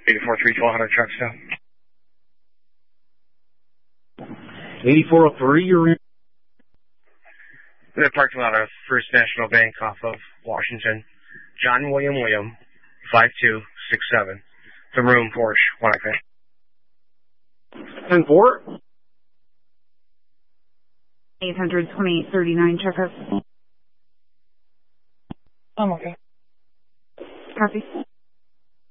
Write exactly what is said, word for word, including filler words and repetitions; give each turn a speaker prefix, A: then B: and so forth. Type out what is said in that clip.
A: eighty-four three twelve hundred truck stop.
B: eighty-four oh three, you're in.
A: The parking lot of First National Bank off of Washington. John William William, five two six seven. The room, Porsche, one okay.
B: ten four.
C: eight hundred twenty thirty-nine checkup.
A: I'm okay.
C: Copy.